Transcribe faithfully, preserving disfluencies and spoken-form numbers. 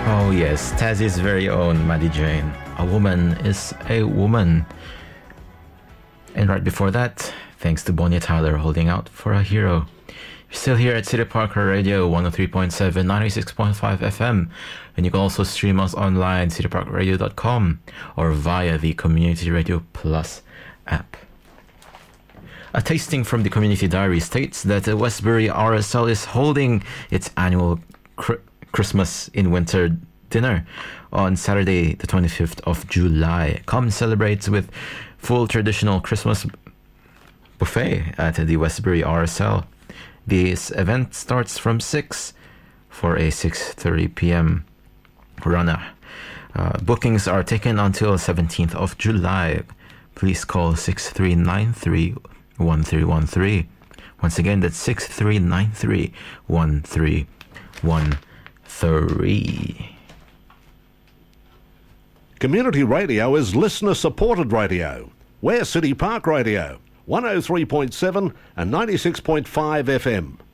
Oh yes, Tassie's very own Maddie Jane. A woman is a woman. And right before that, thanks to Bonnie Tyler, Holding Out for a Hero. You're still here at City Park Radio, one oh three point seven, ninety-six point five F M. And you can also stream us online, city park radio dot com, or via the Community Radio Plus app. A tasting from the Community Diary states that the Westbury R S L is holding its annual cr- Christmas in Winter dinner on Saturday, the twenty-fifth of July. Come celebrate with full traditional Christmas buffet at the Westbury R S L. This event starts from six for a six thirty p.m. runner. Uh, bookings are taken until seventeenth of July. Please call six three nine three, one three one three. Once again, that's six three nine three, one three one three. Community Radio is listener-supported radio. We're City Park Radio, one oh three point seven and ninety-six point five F M.